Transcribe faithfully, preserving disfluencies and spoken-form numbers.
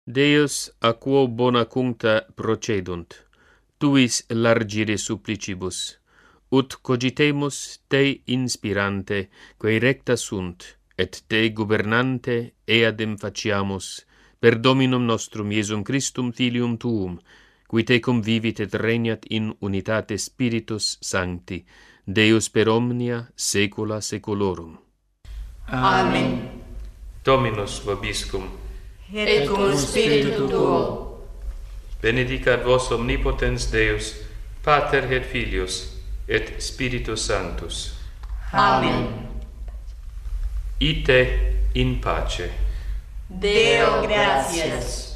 Deus a quo bona cuncta procedunt, tuis largire supplicibus, ut cogitemus te inspirante, quae recta sunt, et te governante eadem faciamus, per Dominum nostrum Iesum Christum Filium tuum, qui te convivit et regnat in unitate Spiritus Sancti, Deus per omnia saecula saeculorum. Amen. Dominus vobiscum, Et cum spiritu tuo. benedicat vos omnipotens Deus, Pater et Filius, et Spiritus Sanctus. Amen. Ite in pace. Deo gratias.